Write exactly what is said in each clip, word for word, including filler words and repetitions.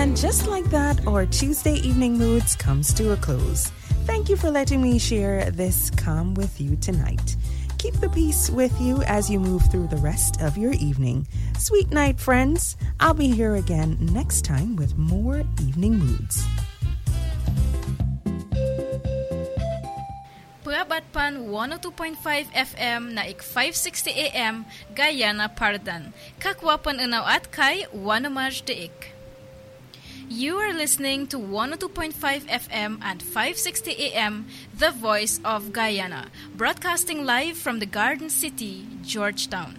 And just like that, our Tuesday Evening Moods comes to a close. Thank you for letting me share this calm with you tonight. Keep the peace with you as you move through the rest of your evening. Sweet night, friends. I'll be here again next time with more Evening Moods. Prabatpan one oh two point five F M na ik five sixty A M Guyana Pardan. Kakwapan unaw at kay Wanamaj deik. You are listening to one oh two point five F M and five sixty A M, The Voice of Guyana, broadcasting live from the Garden City, Georgetown.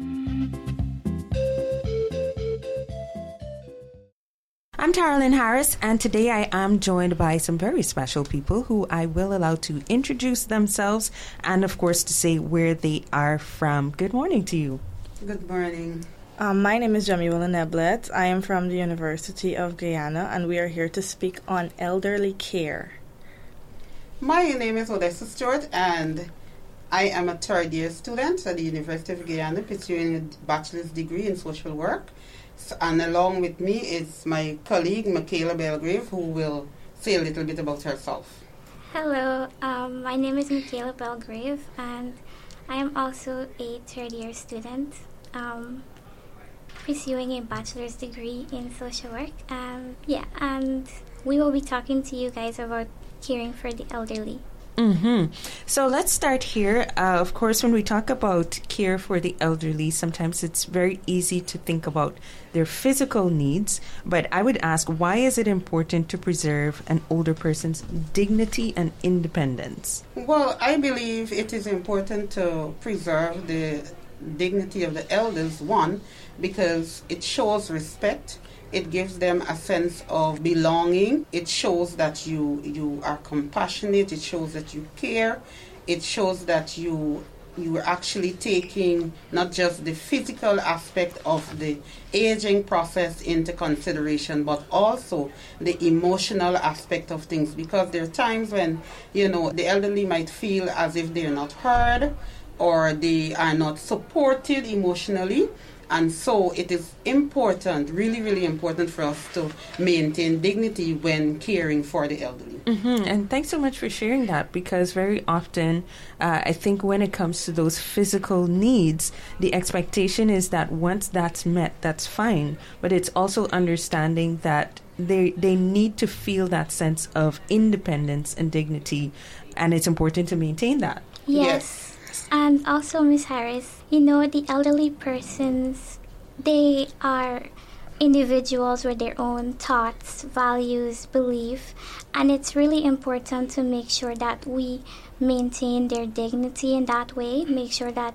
I'm Taralyn Harris, and today I am joined by some very special people who I will allow to introduce themselves and, of course, to say where they are from. Good morning to you. Good morning. Um, my name is Jamila Neblet. I am from the University of Guyana, and we are here to speak on elderly care. My name is Odessa Stewart, and I am a third-year student at the University of Guyana, pursuing a bachelor's degree in social work. So, and along with me is my colleague, Michaela Belgrave, who will say a little bit about herself. Hello, um, my name is Michaela Belgrave, and I am also a third-year student. Um, pursuing a bachelor's degree in social work. Um, yeah, and we will be talking to you guys about caring for the elderly. Mm-hmm. So let's start here. Uh, of course, when we talk about care for the elderly, sometimes it's very easy to think about their physical needs. But I would ask, why is it important to preserve an older person's dignity and independence? Well, I believe it is important to preserve the dignity of the elders, one, because it shows respect. It gives them a sense of belonging. It shows that you you are compassionate. It shows that you care. It shows that you you are actually taking not just the physical aspect of the aging process into consideration, but also the emotional aspect of things. Because there are times when, you know, the elderly might feel as if they're not heard or they are not supported emotionally. And so it is important, really, really important for us to maintain dignity when caring for the elderly. Mm-hmm. And thanks so much for sharing that, because very often uh, I think when it comes to those physical needs, the expectation is that once that's met, that's fine. But it's also understanding that they they need to feel that sense of independence and dignity, and it's important to maintain that. Yes. Yes. And also, Miss Harris, you know, the elderly persons, they are individuals with their own thoughts, values, belief, and it's really important to make sure that we maintain their dignity in that way, make sure that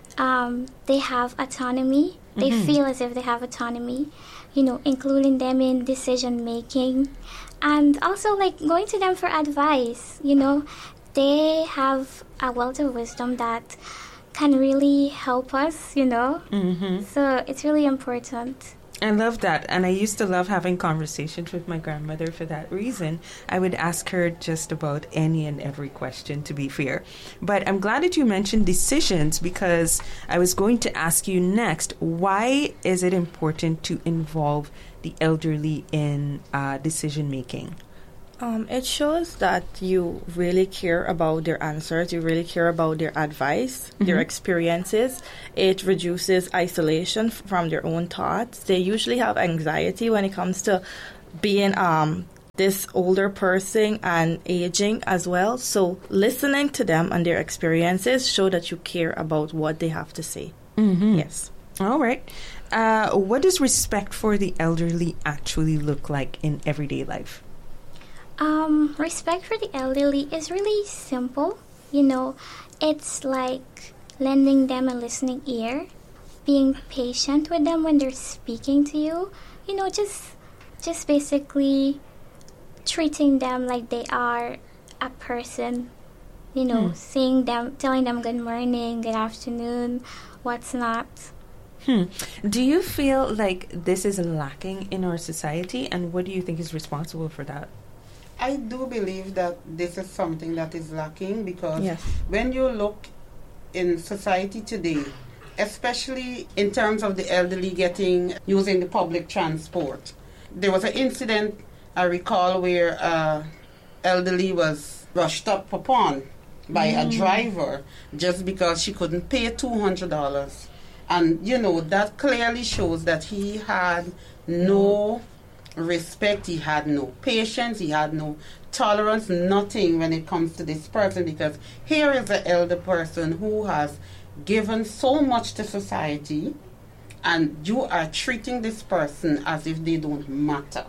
um, they have autonomy, they mm-hmm. feel as if they have autonomy, you know, including them in decision making, and also like going to them for advice, you know. They have a wealth of wisdom that can really help us, you know. Mm-hmm. So it's really important. I love that. And I used to love having conversations with my grandmother for that reason. I would ask her just about any and every question, to be fair. But I'm glad that you mentioned decisions, because I was going to ask you next, why is it important to involve the elderly in uh, decision making? Um, it shows that you really care about their answers, you really care about their advice, mm-hmm. their experiences. It reduces isolation f- from their own thoughts. They usually have anxiety when it comes to being um, this older person and aging as well. So listening to them and their experiences show that you care about what they have to say. Mm-hmm. Yes. All right. Uh, what does respect for the elderly actually look like in everyday life? Um, respect for the elderly is really simple. You know, it's like lending them a listening ear, being patient with them when they're speaking to you. You know, just just basically treating them like they are a person. You know, hmm. saying them, telling them good morning, good afternoon, what's not. Hmm. Do you feel like this is lacking in our society, and what do you think is responsible for that? I do believe that this is something that is lacking, because yes. when you look in society today, especially in terms of the elderly getting using the public transport, there was an incident, I recall, where uh, elderly was rushed up upon by mm. a driver just because she couldn't pay two hundred dollars. And, you know, that clearly shows that he had no respect, he had no patience, he had no tolerance, nothing when it comes to this person, because here is an elder person who has given so much to society, and you are treating this person as if they don't matter.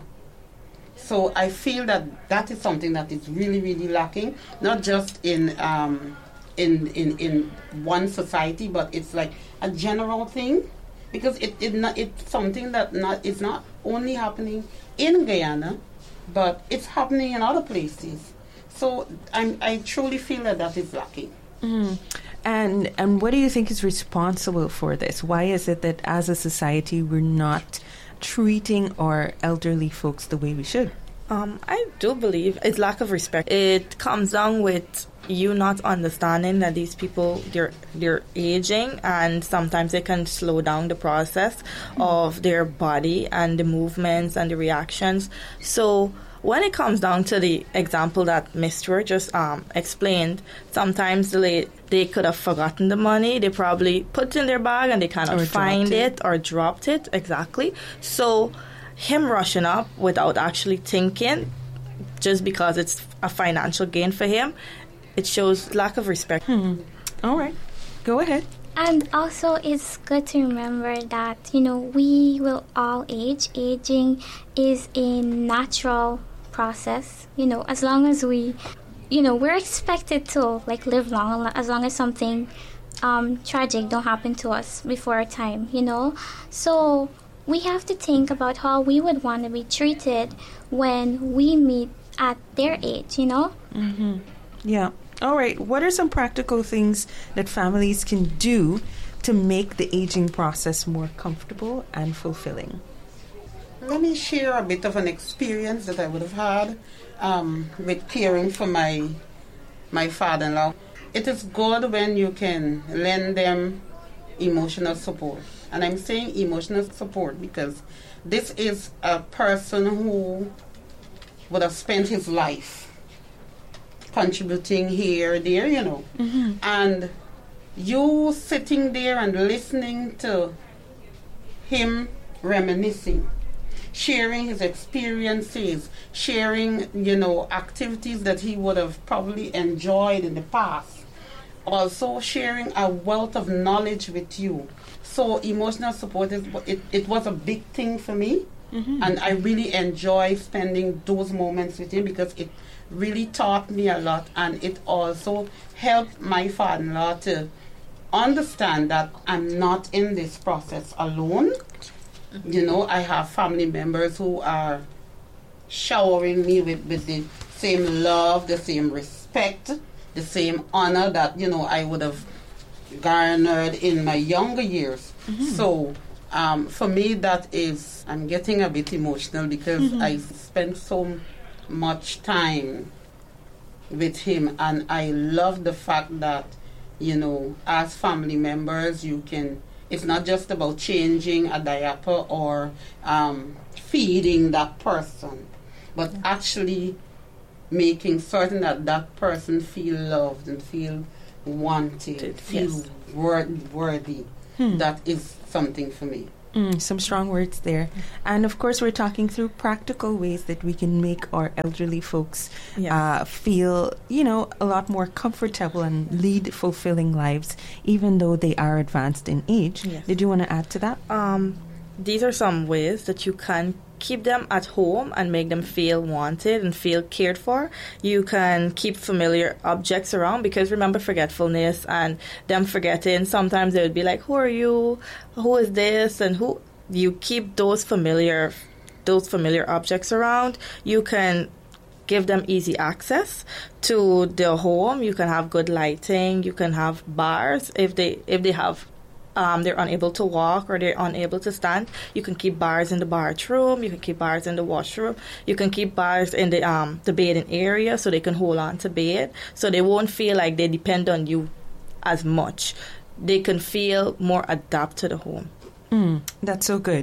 So I feel that that is something that is really, really lacking, not just in um, in, in in one society, but it's like a general thing, because it, it not, it's something that not it's not only happening in Guyana, but it's happening in other places. So I'm, I truly feel that that is lacking. Mm. And and what do you think is responsible for this? Why is it that as a society we're not treating our elderly folks the way we should? Um, I do believe it's lack of respect. It comes down with you not understanding that these people, they're, they're aging, and sometimes they can slow down the process mm-hmm. of their body and the movements and the reactions. So when it comes down to the example that Mister just um, explained, sometimes they, they could have forgotten the money. They probably put it in their bag and they cannot or find it. it or dropped it. Exactly. So him rushing up without actually thinking, just because it's a financial gain for him, it shows lack of respect. Hmm. All right. Go ahead. And also, it's good to remember that, you know, we will all age. Aging is a natural process. You know, as long as we, you know, we're expected to, like, live long, as long as something um, tragic don't happen to us before our time, you know. So we have to think about how we would want to be treated when we meet at their age, you know. Mm-hmm. Yeah. All right. What are some practical things that families can do to make the aging process more comfortable and fulfilling? Let me share a bit of an experience that I would have had um, with caring for my my father-in-law. It is good when you can lend them emotional support. And I'm saying emotional support because this is a person who would have spent his life contributing here, there, you know. Mm-hmm. And you sitting there and listening to him reminiscing, sharing his experiences, sharing, you know, activities that he would have probably enjoyed in the past. Also sharing a wealth of knowledge with you. So emotional support, is it, it was a big thing for me. Mm-hmm. And I really enjoy spending those moments with him because it really taught me a lot, and it also helped my father-in-law to understand that I'm not in this process alone. Mm-hmm. You know, I have family members who are showering me with, with the same love, the same respect, the same honor that, you know, I would have garnered in my younger years. Mm-hmm. So um, for me, that is, I'm getting a bit emotional because mm-hmm. I spent so much time with him, and I love the fact that, you know, as family members, you can, it's not just about changing a diaper or um, feeding that person, but yeah. actually making certain that that person feel loved and feel wanted, feel yes. wor- worthy. Hmm. That is something for me. Mm, some strong words there. And of course, we're talking through practical ways that we can make our elderly folks yes. uh, feel, you know, a lot more comfortable and lead fulfilling lives, even though they are advanced in age. Yes. Did you want to add to that? Um, these are some ways that you can keep them at home and make them feel wanted and feel cared for. You can keep familiar objects around, because remember forgetfulness and them forgetting. Sometimes they would be like, who are you? Who is this? And who? You keep those familiar, those familiar objects around. You can give them easy access to their home. You can have good lighting. You can have bars if they if they have Um, they're unable to walk or they're unable to stand. You can keep bars in the bathroom. You can keep bars in the washroom. You can keep bars in the um, the bathing area so they can hold on to bathe. So they won't feel like they depend on you as much. They can feel more adapt to the home. Mm, that's so good.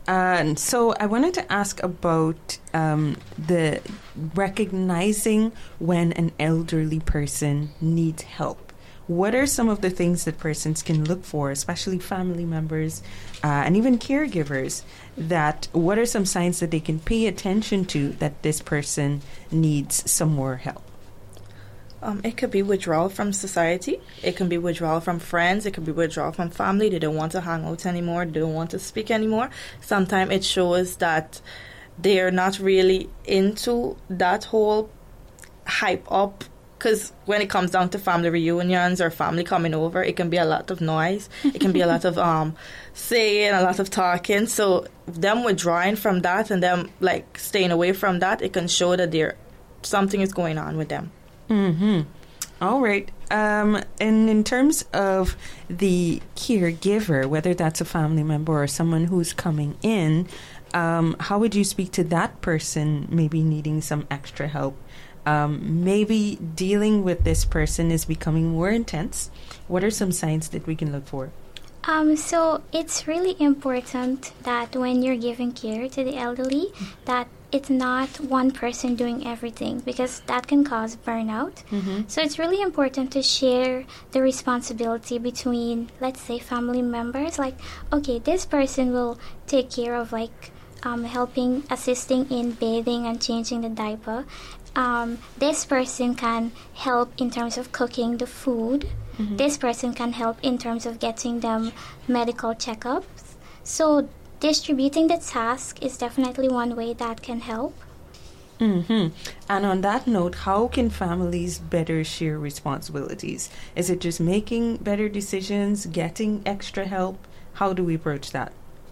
Uh, so I wanted to ask about um, the recognizing when an elderly person needs help. What are some of the things that persons can look for, especially family members uh, and even caregivers, that what are some signs that they can pay attention to that this person needs some more help? Um, it could be withdrawal from society. It can be withdrawal from friends. It could be withdrawal from family. They don't want to hang out anymore. They don't want to speak anymore. Sometimes it shows that they're not really into that whole hype up. Because when it comes down to family reunions or family coming over, it can be a lot of noise. It can be a lot of um, saying, a lot of talking. So them withdrawing from that and them like staying away from that, it can show that there something is going on with them. Mm-hmm. All right. Um, and in terms of the caregiver, whether that's a family member or someone who's coming in, um, how would you speak to that person maybe needing some extra help? Um, maybe dealing with this person is becoming more intense. What are some signs that we can look for? Um, so it's really important that when you're giving care to the elderly, that it's not one person doing everything, because that can cause burnout. Mm-hmm. So it's really important to share the responsibility between, let's say, family members. Like, okay, this person will take care of like um, helping, assisting in bathing and changing the diaper. Um, this person can help in terms of cooking the food. Mm-hmm. This person can help in terms of getting them medical checkups. So distributing the task is definitely one way that can help. Mm-hmm. And on that note, how can families better share responsibilities? Is it just making better decisions, getting extra help? How do we approach that?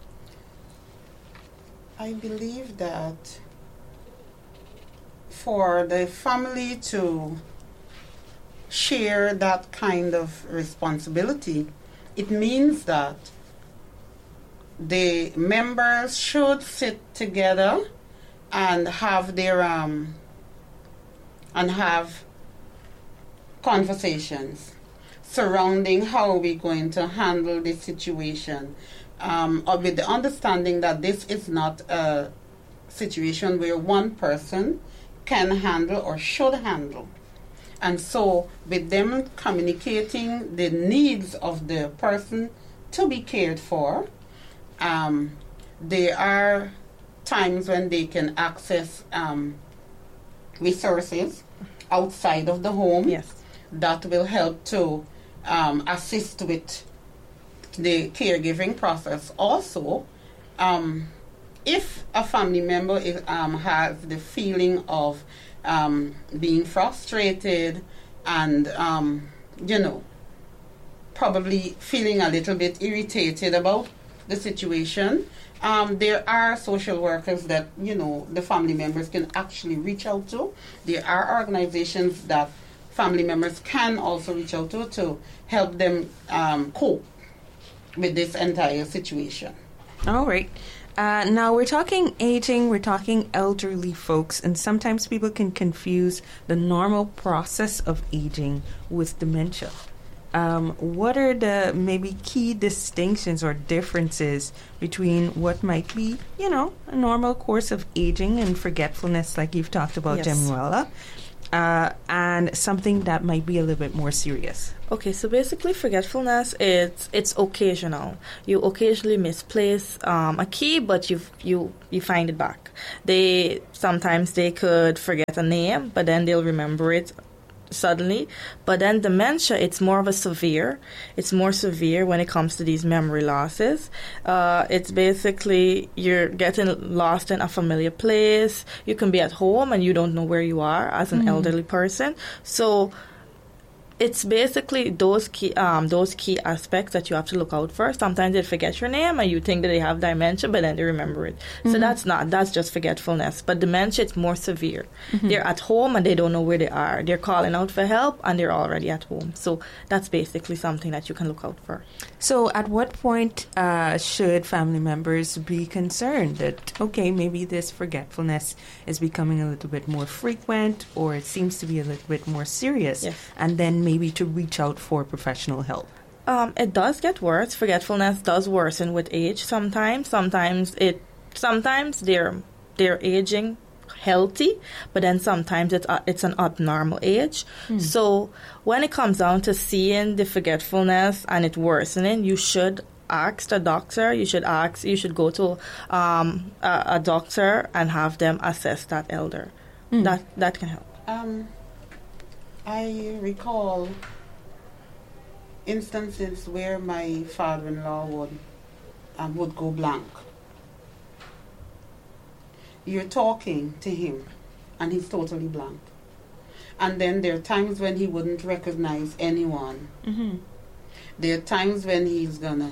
I believe that for the family to share that kind of responsibility, it means that the members should sit together and have their um and have conversations surrounding how we're going to handle this situation, um, or with the understanding that this is not a situation where one person can handle or should handle. And so with them communicating the needs of the person to be cared for, um, there are times when they can access um, resources outside of the home. Yes. That will help to um, assist with the caregiving process. Also, um, if a family member is, um, has the feeling of um, being frustrated and, um, you know, probably feeling a little bit irritated about the situation, um, there are social workers that, you know, the family members can actually reach out to. There are organizations that family members can also reach out to to help them um, cope with this entire situation. All right. Uh, now, we're talking aging, we're talking elderly folks, and sometimes people can confuse the normal process of aging with dementia. Um, what are the maybe key distinctions or differences between what might be, you know, a normal course of aging and forgetfulness, like you've talked about, Yes. Jemuela, uh, and something that might be a little bit more serious? Okay, so basically forgetfulness, it's it's occasional. You occasionally misplace um, a key, but you you you find it back. They sometimes they could forget a name, but then they'll remember it suddenly. But then dementia, it's more of a severe. It's more severe when it comes to these memory losses. Uh, it's basically you're getting lost in a familiar place. You can be at home and you don't know where you are as an mm. elderly person. So it's basically those key um, those key aspects that you have to look out for. Sometimes they forget your name and you think that they have dementia, but then they remember it. Mm-hmm. So that's not, that's just forgetfulness. But dementia, it's more severe. Mm-hmm. They're at home and they don't know where they are. They're calling out for help and they're already at home. So that's basically something that you can look out for. So at what point uh, should family members be concerned that, okay, maybe this forgetfulness is becoming a little bit more frequent, or it seems to be a little bit more serious, yes. and then maybe to reach out for professional help? Um, it does get worse. Forgetfulness does worsen with age sometimes. Sometimes it sometimes they're they're aging healthy, but then sometimes it's uh, it's an abnormal age. Mm. So when it comes down to seeing the forgetfulness and it worsening, you should ask the doctor. You should ask. You should go to um, a, a doctor and have them assess that elder. Mm. That that can help. Um, I recall instances where my father-in-law would um, would go blank. You're talking to him, and he's totally blank. And then there are times when he wouldn't recognize anyone. Mm-hmm. There are times when he's gonna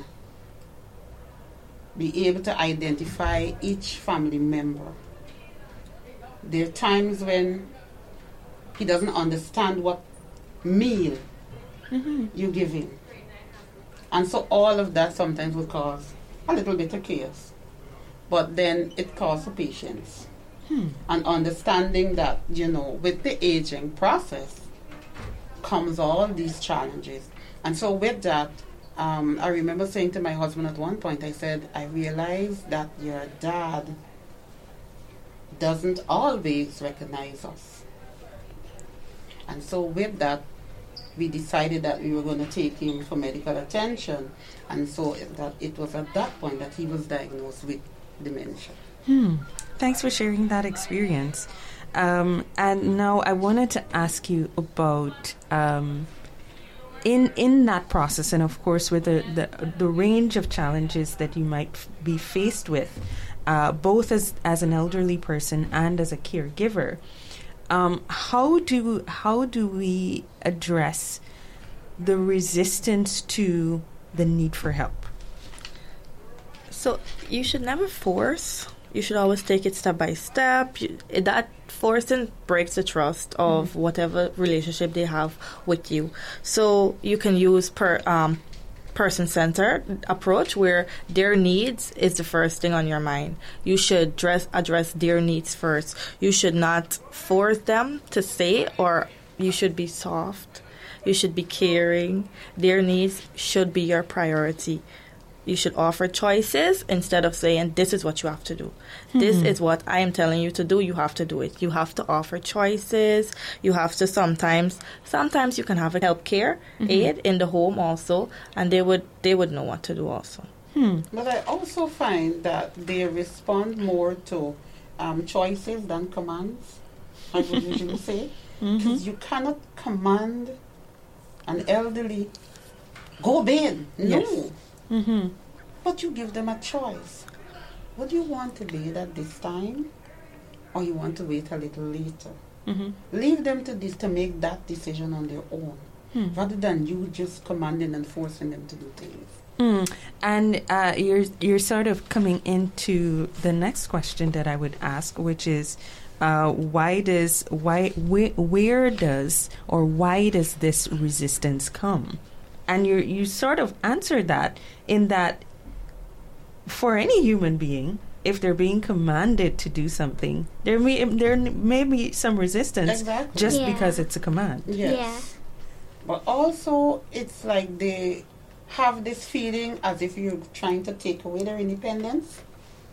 be able to identify each family member. There are times when he doesn't understand what meal mm-hmm. you give him. And so all of that sometimes will cause a little bit of chaos. But then it calls for patience hmm. and understanding that, you know, with the aging process comes all these challenges. And so with that, um, I remember saying to my husband at one point, I said, I realize that your dad doesn't always recognize us. And so with that, we decided that we were going to take him for medical attention. And so that it was at that point that he was diagnosed with dementia. Hmm. Thanks for sharing that experience. Um, and now I wanted to ask you about um, in in that process, and of course with the the, the range of challenges that you might f- be faced with, uh, both as as an elderly person and as a caregiver. Um, how do how do we address the resistance to the need for help? So you should never force. You should always take it step by step. You, that forcing breaks the trust of mm-hmm. whatever relationship they have with you. So you can use per um, person-centered approach where their needs is the first thing on your mind. You should dress, address their needs first. You should not force them to say, or you should be soft. You should be caring. Their needs should be your priority. You should offer choices instead of saying, this is what you have to do. Mm-hmm. This is what I am telling you to do. You have to do it. You have to offer choices. You have to sometimes, sometimes you can have a help care mm-hmm. aid in the home also, and they would they would know what to do also. Hmm. But I also find that they respond more to um, choices than commands, I would usually say. Because mm-hmm. you cannot command an elderly, go bed. No. Yes. Mm-hmm. But you give them a choice. Would you want to bathe at this time, or you want to wait a little later? Mm-hmm. Leave them to this to make that decision on their own, hmm. rather than you just commanding and forcing them to do things. Mm. And uh, you're you're sort of coming into the next question that I would ask, which is, uh, why does why wh- where does or why does this resistance come? And you you sort of answered that in that for any human being, if they're being commanded to do something, there may there may be some resistance exactly. just yeah. because it's a command. Yes. Yeah. But also, it's like they have this feeling as if you're trying to take away their independence.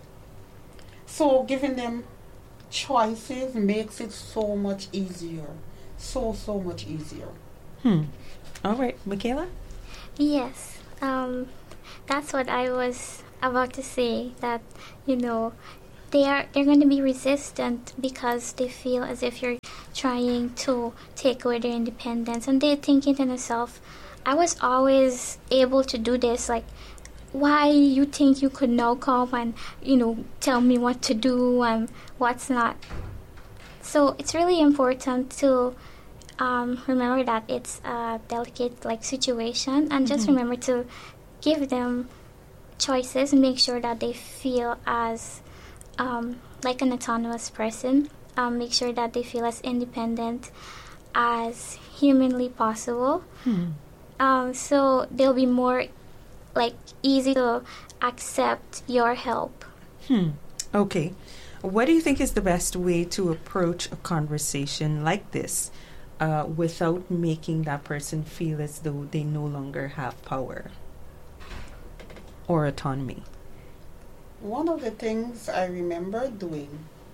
So giving them choices makes it so much easier. So, so much easier. Hmm. All right, Michaela? Yes, um, that's what I was about to say, that, you know, they are, they're going to be resistant because they feel as if you're trying to take away their independence. And they're thinking to themselves, I was always able to do this, like, why you think you could now come and, you know, tell me what to do and what's not. So it's really important to Um, remember that it's a delicate like situation, and just mm-hmm. remember to give them choices and make sure that they feel as um, like an autonomous person. Um, make sure that they feel as independent as humanly possible. Mm-hmm. Um, so they'll be more like easy to accept your help. Hmm. Okay. What do you think is the best way to approach a conversation like this? uh, without making that person feel as though they no longer have power or autonomy? One of the things I remember doing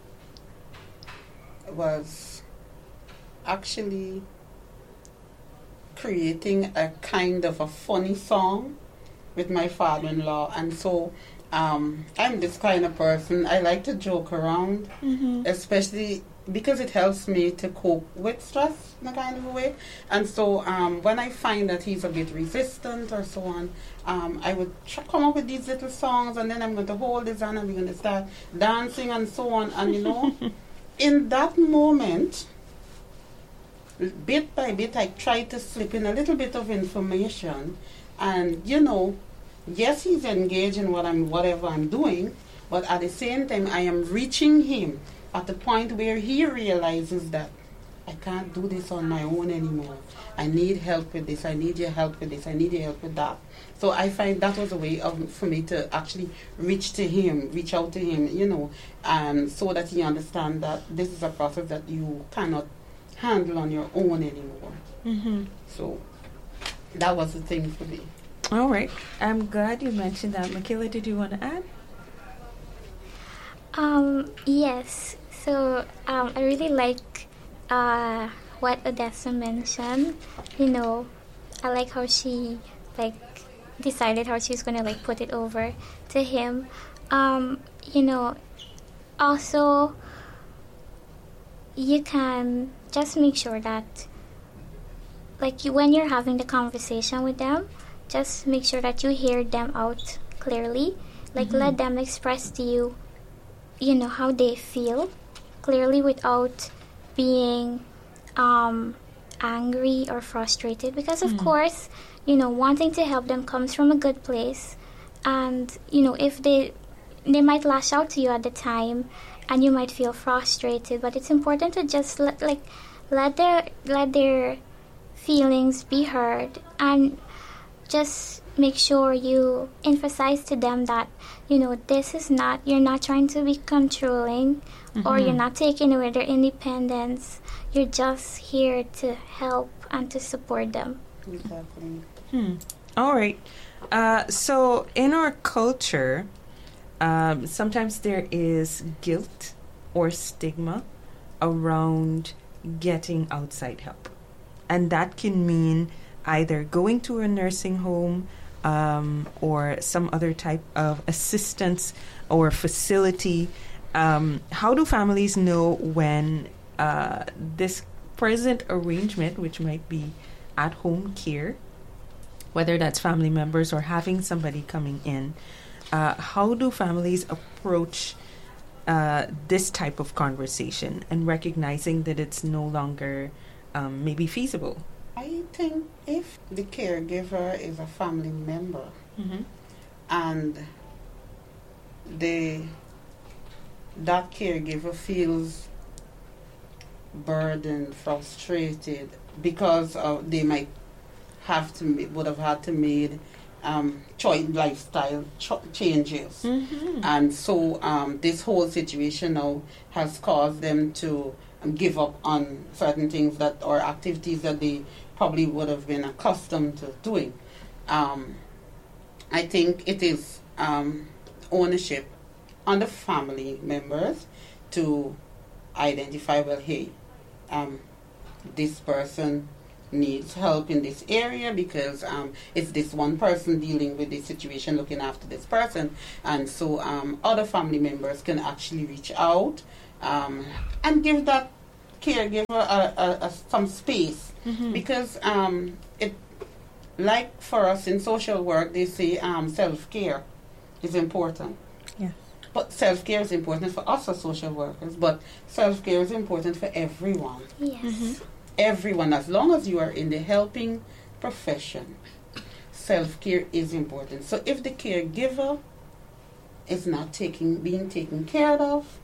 was actually creating a kind of a funny song with my father-in-law. And so um, I'm this kind of person. I like to joke around, Mm-hmm. especially because it helps me to cope with stress in a kind of a way. And so um, when I find that he's a bit resistant or so on, um, I would tr- come up with these little songs, and then I'm going to hold his hand and we're going to start dancing and so on. And you know, in that moment, bit by bit, I try to slip in a little bit of information. And you know, yes, he's engaged in what I'm, whatever I'm doing, but at the same time, I am reaching him at the point where he realizes that I can't do this on my own anymore. I need help with this. I need your help with this. I need your help with that. So I find that was a way of for me to actually reach to him, reach out to him, you know, and so that he understands that this is a process that you cannot handle on your own anymore. Mm-hmm. So that was the thing for me. All right. I'm glad you mentioned that. Michaela, did you want to add? Um, yes. So um, I really like uh, what Odessa mentioned. You know, I like how she like decided how she's gonna like put it over to him. Um, you know, also you can just make sure that like you, when you're having the conversation with them, just make sure that you hear them out clearly. Like Mm-hmm. let them express to you, you know, how they feel clearly without being um, angry or frustrated. Because of Mm. course, you know, wanting to help them comes from a good place, and you know, if they they might lash out to you at the time, and you might feel frustrated. But it's important to just let like let their let their feelings be heard, and just make sure you emphasize to them that, you know, this is not, you're not trying to be controlling, or you're not taking away their independence. You're just here to help and to support them. Exactly. Hmm. All right. Uh, so in our culture, um, sometimes there is guilt or stigma around getting outside help. And that can mean either going to a nursing home um, or some other type of assistance or facility. Um, how do families know when uh, this present arrangement, which might be at-home care, whether that's family members or having somebody coming in, uh, how do families approach uh, this type of conversation and recognizing that it's no longer um, maybe feasible? I think if the caregiver is a family member Mm-hmm. and the that caregiver feels burdened, frustrated because of they might have to ma- would have had to made um, choice lifestyle cho- changes, Mm-hmm. and so um, this whole situation now has caused them to um, give up on certain things that or activities that they probably would have been accustomed to doing. Um, I think it is um, ownership on the family members to identify, well, hey, um, this person needs help in this area because um, it's this one person dealing with this situation, looking after this person. And so um, other family members can actually reach out um, and give that caregiver a, a, a, some space. Mm-hmm. Because um, it, like for us in social work, they say um, self-care is important. Yeah. But self-care is important for us as social workers, but self-care is important for everyone. Yes. Mm-hmm. Everyone, as long as you are in the helping profession, self-care is important. So if the caregiver is not taking, being taken care of,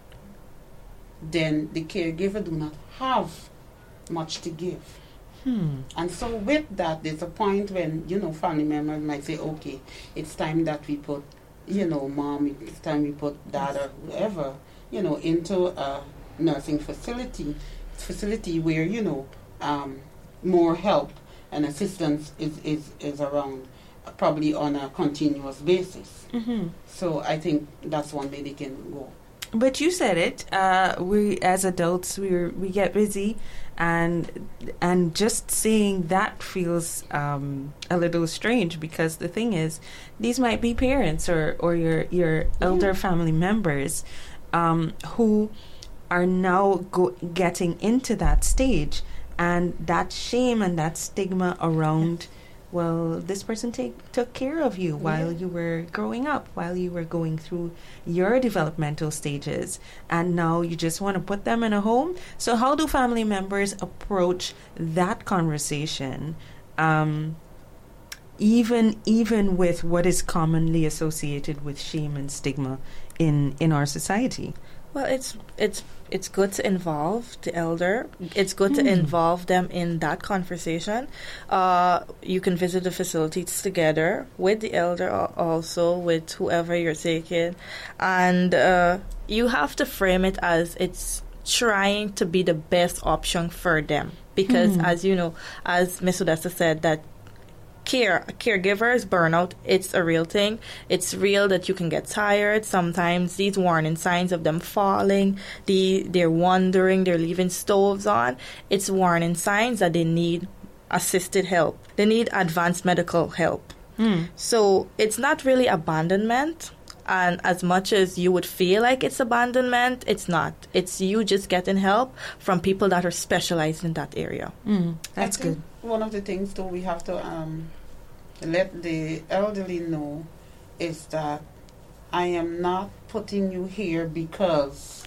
then the caregiver do not have much to give. Hmm. And so with that, there's a point when, you know, family members might say, okay, it's time that we put, you know, mom, it's time we put dad or whoever, you know, into a nursing facility, facility where, you know, um, more help and assistance is, is, is around, uh, probably on a continuous basis. Mm-hmm. So I think that's one way they can go. But you said it. Uh, we, as adults, we we get busy, and and just saying that feels um, a little strange, because the thing is, these might be parents or or your your elder yeah. family members um, who are now go- getting into that stage, and that shame and that stigma around. Well, this person take, took care of you while yeah. you were growing up, while you were going through your developmental stages, and now you just want to put them in a home. So how do family members approach that conversation, um, even even with what is commonly associated with shame and stigma in, in our society? Well, it's it's it's good to involve the elder. It's good mm. to involve them in that conversation. Uh, you can visit the facilities together with the elder, also with whoever you're taking, and uh, you have to frame it as it's trying to be the best option for them. Because, mm. as you know, as Miss Odessa said, that Care caregivers burnout, it's a real thing. It's real that you can get tired. Sometimes these warning signs of them falling, the they're wandering, they're leaving stoves on. It's warning signs that they need assisted help. They need advanced medical help. Mm. So it's not really abandonment. And as much as you would feel like it's abandonment, it's not. It's you just getting help from people that are specialized in that area. Mm, that's good. One of the things, though, we have to um, let the elderly know is that I am not putting you here because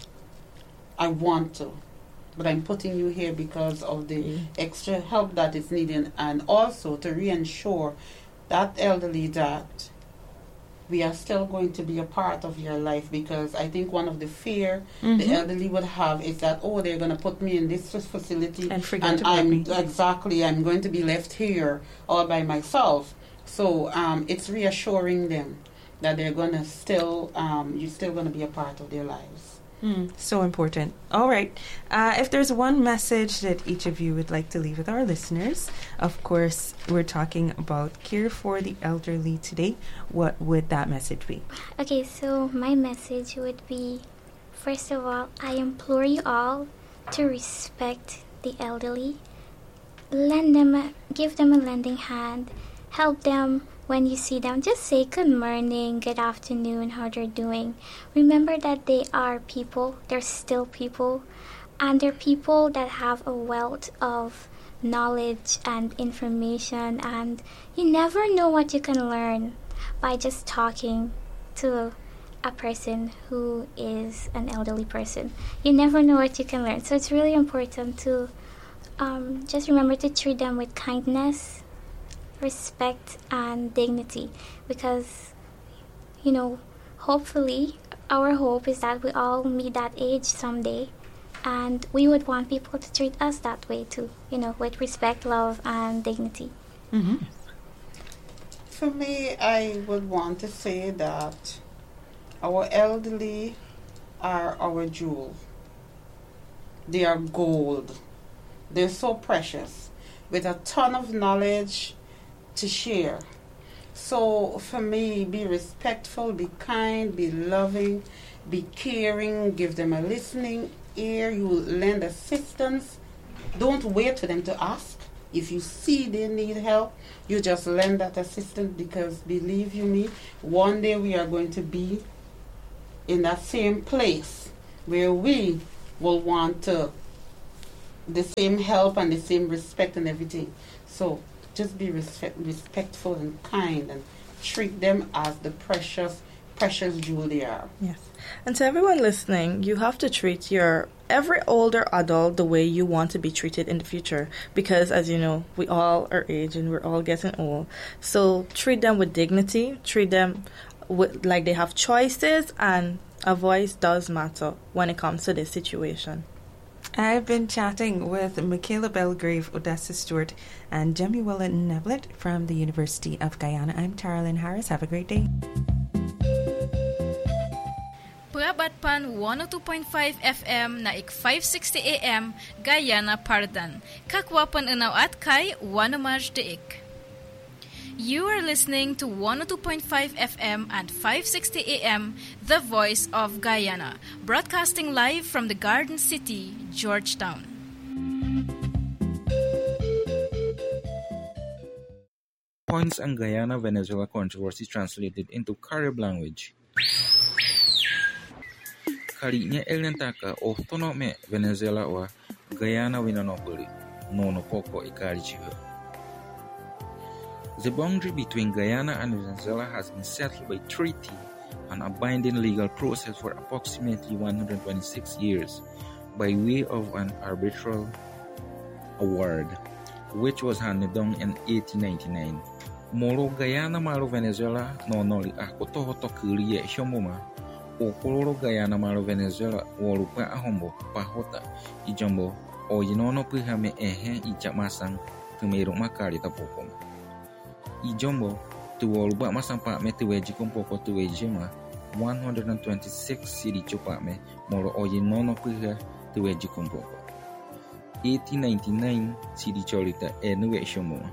I want to, but I'm putting you here because of the mm. extra help that is needed, and also to reassure that elderly that we are still going to be a part of your life, because I think one of the fear mm-hmm. the elderly would have is that, oh, they're going to put me in this facility and forget and about I'm me. Exactly, I'm going to be left here all by myself. So um, it's reassuring them that they're going to still, um, you're still going to be a part of their lives. Mm, so important. All right. Uh, if there's one message that each of you would like to leave with our listeners, of course, we're talking about care for the elderly today. What would that message be? Okay, so my message would be, first of all, I implore you all to respect the elderly. Lend them, a, give them a lending hand. Help them. When you see them, just say good morning, good afternoon, how they're doing. Remember that they are people, they're still people, and they're people that have a wealth of knowledge and information, and you never know what you can learn by just talking to a person who is an elderly person. You never know what you can learn. So it's really important to um, just remember to treat them with kindness, respect, and dignity, because, you know, hopefully our hope is that we all meet that age someday, and we would want people to treat us that way too, you know, with respect, love, and dignity. Mm-hmm. For me, I would want to say that our elderly are our jewel. They are gold. They're so precious, with a ton of knowledge to share. So for me, be respectful, be kind, be loving, be caring, give them a listening ear, you lend assistance. Don't wait for them to ask. If you see they need help, you just lend that assistance, because believe you me, one day we are going to be in that same place where we will want to the same help and the same respect and everything. So just be respect, respectful and kind, and treat them as the precious, precious jewel they are. Yes. And to everyone listening, you have to treat your every older adult the way you want to be treated in the future. Because, as you know, we all are aging, we're all getting old. So treat them with dignity, treat them with, like they have choices, and a voice does matter when it comes to this situation. I've been chatting with Michaela Belgrave, Odessa Stewart, and Jemuela Neblett from the University of Guyana. I'm Tara Lynn Harris. Have a great day. Purabat pan one oh two point five F M na ik five sixty A M Guyana Pardan. Kakwapan unaw at kay Wanamaj Deik. You are listening to one oh two point five F M and five sixty A M, The Voice of Guyana, broadcasting live from the Garden City, Georgetown. Points and Guyana-Venezuela controversy translated into Carib language. Kalinya elentaka autonome Venezuela wa Guyana winonopoli, nono poco ikarichiho. The boundary between Guyana and Venezuela has been settled by treaty and a binding legal process for approximately one hundred twenty-six years by way of an arbitral award, which was handed down in eighteen ninety-nine. Moro Guyana malo Venezuela no noli akotoho tokuri e shomoma o koloro Guyana malo Venezuela walupa ahombo pahota ijombo o yinono pihame ehe ijamasang tumero makari tapokoma ijombo tu walupa masampa me tuweji kompoko tuwejima one hundred twenty-six siri chopa me moro o yinono piha tuweji kompoko eighteen ninety-nine siri cholita enuwe shomoma.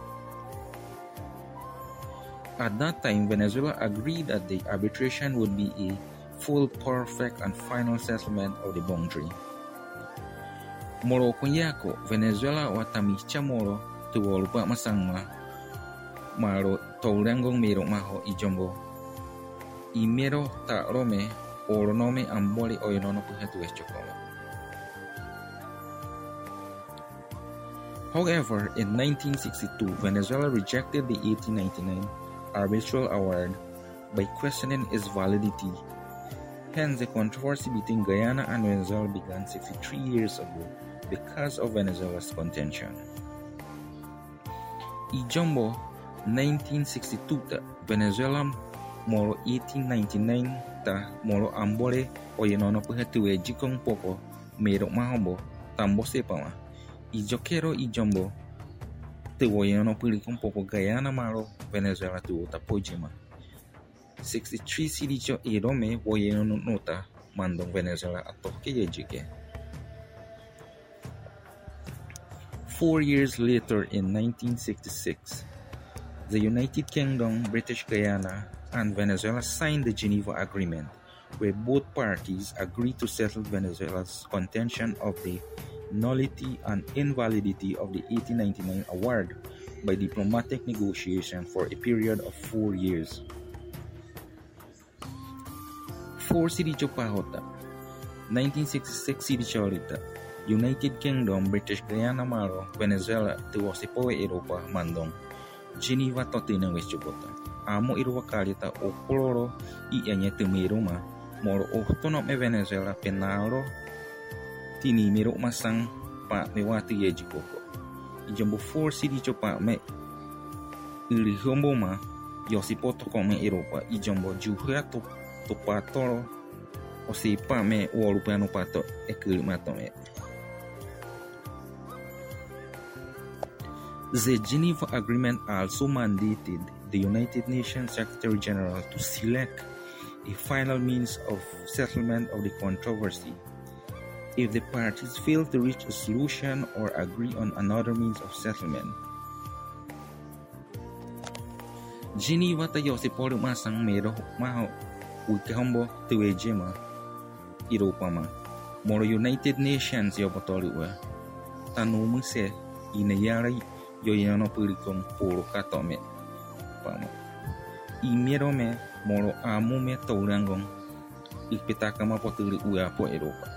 At that time, Venezuela agreed that the arbitration would be a full, perfect, and final settlement of the boundary. Moro kunyako Venezuela watamicha moro tuwolupa masangma maro toulangong mero maho ijombo imero ta rome oronome amboli oyonono puhetu eschokolo. However, in nineteen sixty-two, Venezuela rejected the eighteen ninety-nine arbitral award by questioning its validity. Hence, the controversy between Guyana and Venezuela began sixty-three years ago because of Venezuela's contention. Ijombo nineteen sixty-two ta Venezuela moro eighteen ninety-nine ta moro ambole oyenono puhetuwe jikong poko mero mahombo tambo sepama. Ijokero ijombo te woyono pulikong poko Guyana malo Venezuela tu tapojima. sixty-three silicho irome woyono nota mandong Venezuela atoke yejike. Four years later, in nineteen sixty-six, the United Kingdom, British Guyana, and Venezuela signed the Geneva Agreement, where both parties agreed to settle Venezuela's contention of the nullity and invalidity of the eighteen ninety-nine award by diplomatic negotiation for a period of four years. Four Siricho Pahota, nineteen sixty-six Siricho Rita, United Kingdom, British Guyana Malo, Venezuela, Tiwasipoe Europa, Mandong, Geneva Totina Westchobota, Amo Iruakalita, O Coloro, I Enye Tumiruma, Moro Autonome Venezuela, Penaro, Tini Miro Masang, Pa Mewati Yejikoko. Ijombo four Siricho Pa Me Ilihomboma, Yosipoto Come Europa, Ijombo Juhato Topatoro, Osipa Me Walupiano Pato, Ekilimatome. The Geneva Agreement also mandated the United Nations Secretary General to select a final means of settlement of the controversy. If the parties fail to reach a solution or agree on another means of settlement, Geneva ta Yosiporo masang mero maho ukehombo tuwejema Europa ma moro United Nations yobotoriwa tanumu se inayari yoyano pulikong puro katome pama imero me moro amu me toulangong ikpitakama poturi ua po Europa.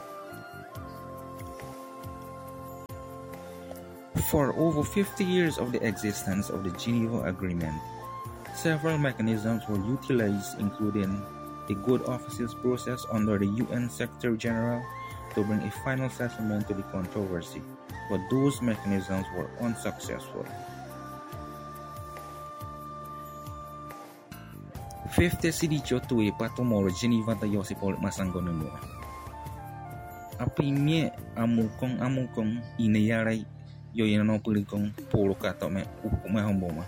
For over fifty years of the existence of the Geneva Agreement, several mechanisms were utilized, including a good offices process under the U N Secretary General to bring a final settlement to the controversy, but those mechanisms were unsuccessful. fifty Sidicho tuwe patomoro Geneva ta Yosipol masangonemo. Apimye amukong amukong inayaray yoyano pulikong polo katome ukuma homboma.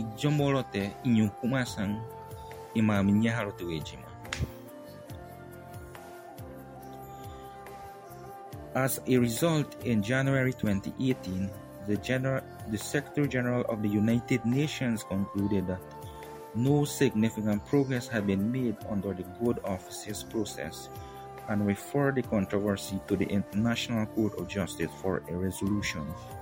Ijombolote inyukumasang imaminya harotuejima. As a result, in January twenty eighteen, the, General, the Secretary General of the United Nations concluded that no significant progress had been made under the Good Offices process and referred the controversy to the International Court of Justice for a resolution.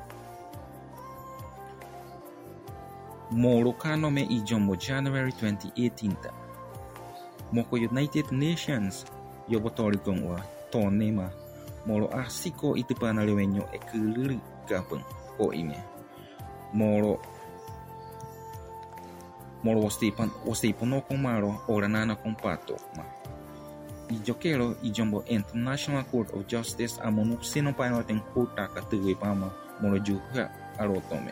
Moro kano me ijombo January twenty eighteen ta. Moko United Nations yobotori kongwa tonema moro asiko itipana lewenyo ekuliri kapeng o ime. Moro Moro wastipan wastipono kong maro oranana kong pato ma. Ijokero ijombo International Court of Justice amonu sino painoten kota katuwe pama moro juga arotome.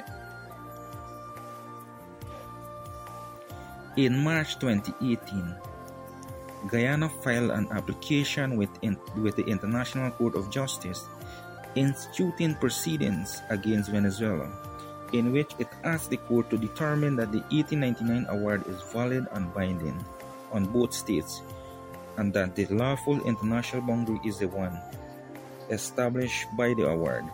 In March twenty eighteen, Guyana filed an application with, in, with the International Court of Justice instituting proceedings against Venezuela, in which it asked the court to determine that the eighteen ninety-nine award is valid and binding on both states, and that the lawful international boundary is the one established by the award.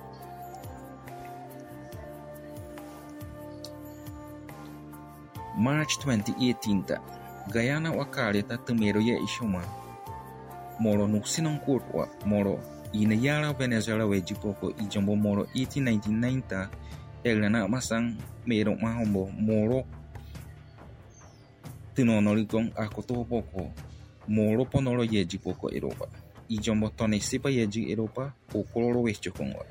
March twenty eighteen ta Guyana wakali ta tumero ye ishuma moro nuksinong court wa moro inayara Venezuela wejipoko ijombo moro eighteen ninety-nine ta elana masang mero mahombo moro tinonorikong akotopoko moro ponoro yejipoko Europa ijombo tonesipa yeji Europa o koloro wechokongwa.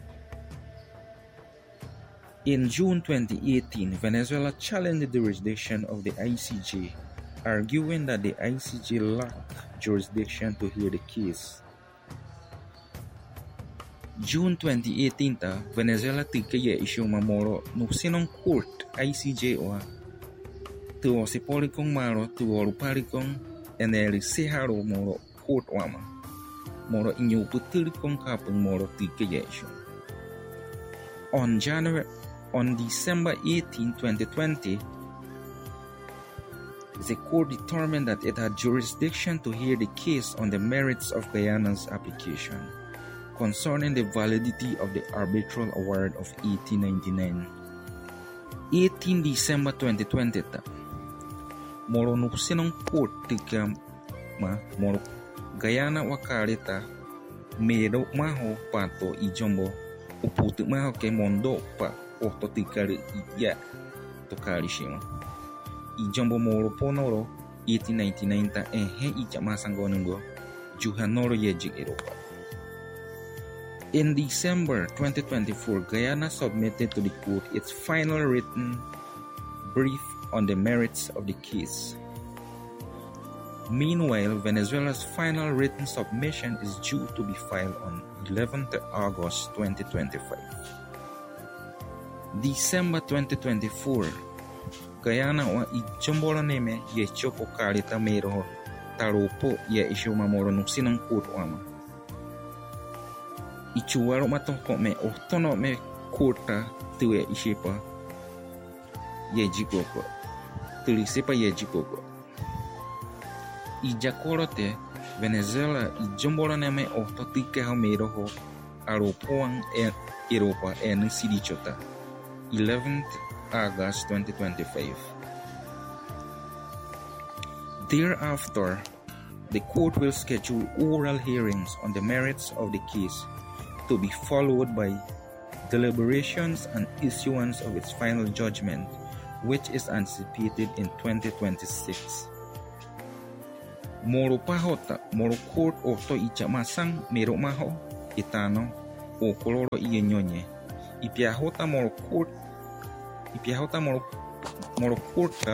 In June twenty eighteen, Venezuela challenged the jurisdiction of the I C J, arguing that the I C J lacked jurisdiction to hear the case. June twenty eighteen ta Venezuela tikaya issue mamoro nuksinong court I C J wa tuo sipolikong maro tuo rupalikong eneli seharo moro court wama moro inyo putulikong kapeng moro tikaya issue. On January On December eighteenth, twenty twenty, the court determined that it had jurisdiction to hear the case on the merits of Guyana's application concerning the validity of the arbitral award of eighteen ninety-nine. eighteenth December twenty twenty ta moro nuksinong court tika ma moro Guyana wakalita mero maho pato ijombo uputu maho ke mondo pa Oto tikari iya tokari shima. Ijombo moro ponoro eighteen ninety-nine ta ehe ija masangonungo juhanoro yejik Europa. In December twenty twenty-four, Guyana submitted to the court its final written brief on the merits of the case. Meanwhile, Venezuela's final written submission is due to be filed on eleventh August twenty twenty-five. December twenty twenty-four, Guyana wa ijombola neme ye choko kalita mero taropo ye ishu mamoro nuksinong court wama. Ichuwaro matoko me otono me kurta tuwe ishipa ye jikoko. Tulisipa ye jikoko. Ijakorote Venezuela ijombola neme ototike hamero ho aropoang e Europa en sidichota. eleventh August twenty twenty-five. Thereafter, the court will schedule oral hearings on the merits of the case to be followed by deliberations and issuance of its final judgment, which is anticipated in twenty twenty-six. Moro pahota, moro court oto ichamasang mero maho, itano, o koloro iyenyonye. Ipiahota moro court Ipiahota moro moro courta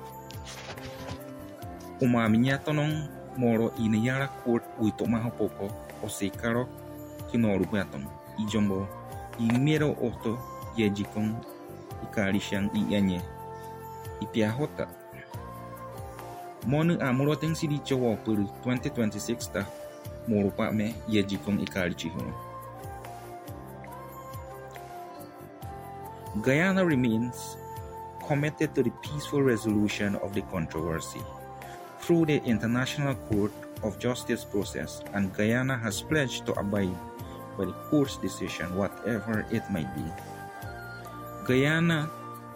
umamiñato non moro iniyara court uito maho poco o sekaro kinoru baton ijombo imero oto yejikon ikarishan iyanye Ipiahota monu amuro teng sidicho wo puru twenty twenty-six ta moro pa me yejikon ikarichihon. Guyana remains committed to the peaceful resolution of the controversy through the International Court of Justice process, and Guyana has pledged to abide by the court's decision, whatever it might be. Guyana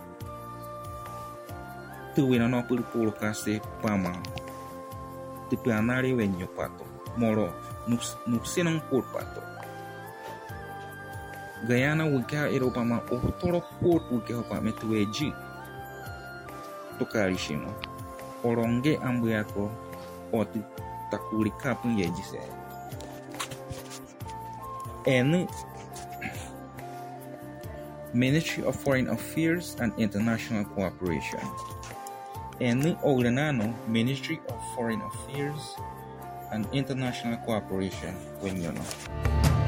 tuwina no pulpul kase pama tipianari wenyo pato moro nuksinong pur pato. Guyana wika Eropa ma otoro port wika hopa metueji tokarishimo oronge ambuyako oti takuri kapun yejise en Ministry of Foreign Affairs and International Cooperation en Ogrenano Ministry of Foreign Affairs and International Cooperation when you know